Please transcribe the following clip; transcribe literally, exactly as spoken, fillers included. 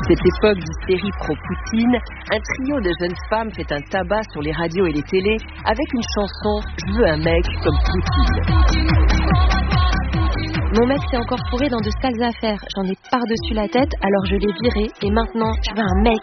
cette époque d'hystérie pro-Poutine, un trio de jeunes femmes fait un tabac sur les radios et les télés avec une chanson « Je veux un mec comme Poutine ». Mon mec s'est encore fourré dans de sales affaires. J'en ai par-dessus la tête, alors je l'ai viré et maintenant je veux un mec